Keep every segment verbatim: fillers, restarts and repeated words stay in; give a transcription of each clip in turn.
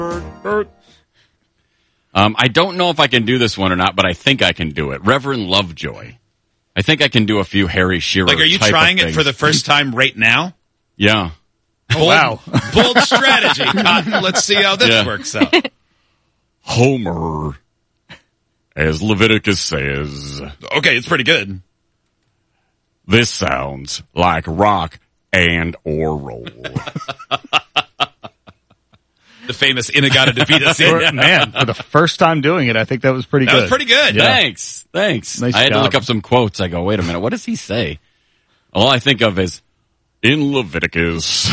Um, I don't know if I can do this one or not, but I think I can do it. Reverend Lovejoy. I think I can do a few Harry Shearer. Like, are you trying it for the first time right now? Yeah. Bold, wow. Bold strategy, Cotton. Let's see how this yeah. works out. Homer, as Leviticus says. Okay, it's pretty good. This sounds like rock and or roll. The famous In-A-Gadda-Da-Vida. Man, for the first time doing it, I think that was pretty that good. That was pretty good. Yeah. Thanks. Thanks. Nice I had job. to look up some quotes. I go, wait a minute, what does he say? All I think of is, in Leviticus.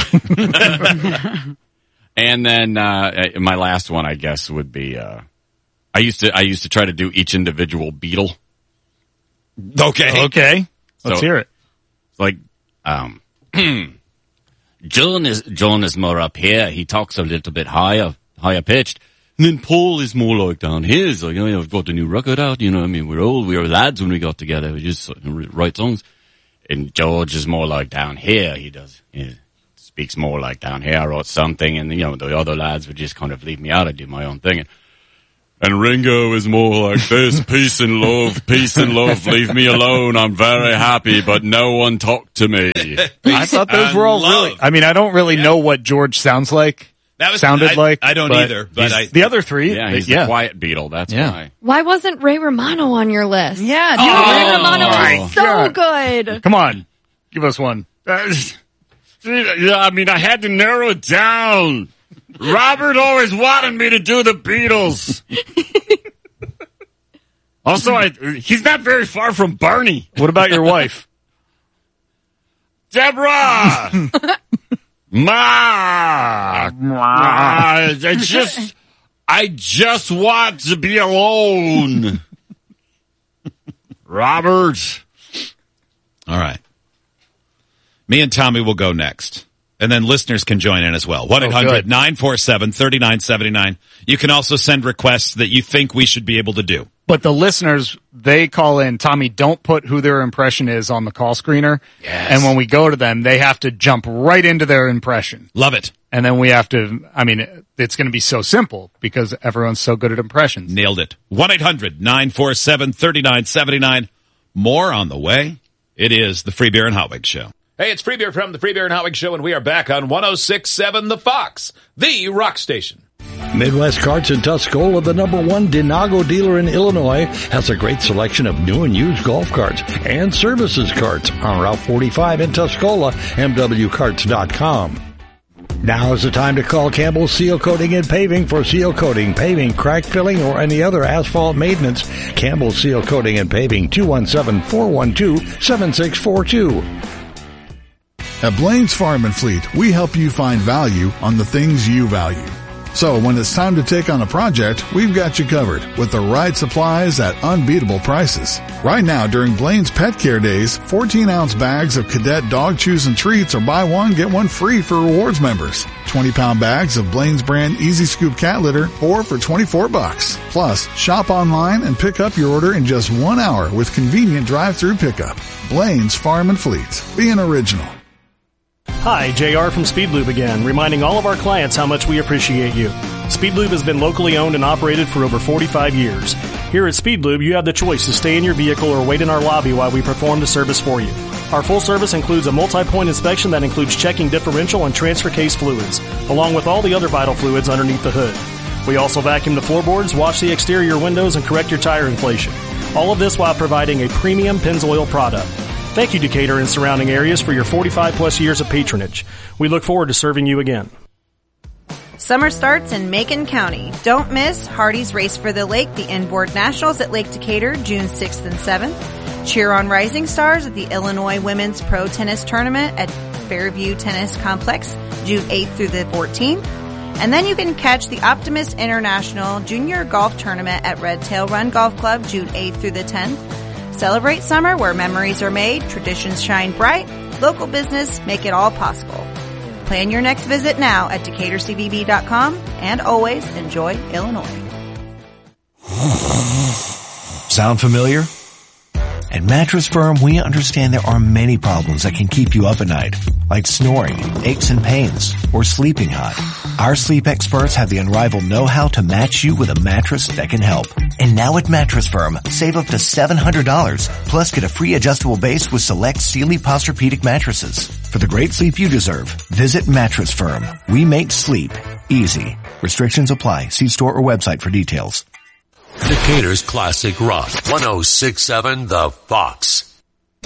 And then uh, my last one, I guess, would be, uh, I used to I used to try to do each individual Beatle. Okay. Okay. Let's so, hear it. It's like, um... John is John is more up here. He talks a little bit higher, higher pitched. And then Paul is more like down here. So, you know, I've got a new record out. You know, I mean, we're old. We were lads when we got together. We just write songs. And George is more like down here. He does. He speaks more like down here or something. And, you know, the other lads would just kind of leave me out. I do my own thing. And, and Ringo is more like this. Peace and love, peace and love. Leave me alone. I'm very happy, but no one talk to me. I thought those were all love. really, I mean, I don't really yeah. know what George sounds like. That was, sounded I, like. I don't but either, but I, the other three. Yeah, he's yeah. the quiet Beatle. That's yeah. why. Why wasn't Ray Romano on your list? Yeah. Dude, Oh, Ray Romano was so God. good. Come on. Give us one. Uh, yeah, I mean, I had to narrow it down. Robert always wanted me to do the Beatles. Also, I, he's not very far from Barney. What about your wife? Deborah! Ma! Ma! I just, I just want to be alone. Robert. All right. Me and Tommy will go next. And then listeners can join in as well. one eight hundred nine four seven three nine seven nine. You can also send requests that you think we should be able to do. But the listeners, they call in. Tommy, don't put who their impression is on the call screener. Yes. And when we go to them, they have to jump right into their impression. Love it. And then we have to, I mean, it's going to be so simple because everyone's so good at impressions. Nailed it. one eight hundred nine four seven three nine seven nine. More on the way. It is the Free Beer and Hotwig Show. Hey, it's Free Beer from the Free Beer and Hotwig Show, and we are back on one oh six point seven The Fox, the rock station. Midwest Carts in Tuscola, the number one Denago dealer in Illinois, has a great selection of new and used golf carts and services carts on Route forty-five in Tuscola, M W carts dot com. Now is the time to call Campbell Seal Coating and Paving for seal coating, paving, crack filling, or any other asphalt maintenance. Campbell Seal Coating and Paving, two one seven, four one two, seven six four two. At Blaine's Farm and Fleet, we help you find value on the things you value. So when it's time to take on a project, we've got you covered with the right supplies at unbeatable prices. Right now, during Blaine's Pet Care Days, fourteen ounce bags of Cadet dog chews and treats are buy one, get one free for rewards members. twenty pound bags of Blaine's brand Easy Scoop cat litter, four for twenty-four bucks. Plus, shop online and pick up your order in just one hour with convenient drive-through pickup. Blaine's Farm and Fleet. Be an original. Hi, J R from Speedlube again, reminding all of our clients how much we appreciate you. Speedlube has been locally owned and operated for over forty-five years. Here at Speedlube, you have the choice to stay in your vehicle or wait in our lobby while we perform the service for you. Our full service includes a multi-point inspection that includes checking differential and transfer case fluids, along with all the other vital fluids underneath the hood. We also vacuum the floorboards, wash the exterior windows, and correct your tire inflation. All of this while providing a premium Pennzoil product. Thank you, Decatur and surrounding areas, for your forty-five plus years of patronage. We look forward to serving you again. Summer starts in Macon County. Don't miss Hardy's Race for the Lake, the Inboard Nationals at Lake Decatur, June sixth and seventh. Cheer on Rising Stars at the Illinois Women's Pro Tennis Tournament at Fairview Tennis Complex, June eighth through the fourteenth. And then you can catch the Optimist International Junior Golf Tournament at Red Tail Run Golf Club, June eighth through the tenth. Celebrate summer where memories are made, traditions shine bright, local business make it all possible. Plan your next visit now at Decatur C V B dot com, and always enjoy Illinois. Sound familiar? At Mattress Firm, we understand there are many problems that can keep you up at night, like snoring, aches and pains, or sleeping hot. Our sleep experts have the unrivaled know-how to match you with a mattress that can help. And now at Mattress Firm, save up to seven hundred dollars, plus get a free adjustable base with select Sealy Posturepedic mattresses. For the great sleep you deserve, visit Mattress Firm. We make sleep easy. Restrictions apply. See store or website for details. Decatur's Classic Rock. one oh six point seven The Fox.